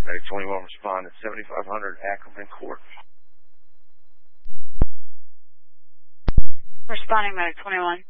Medic 21 respond at 7500 Ackerman Court. Responding, Medic 21.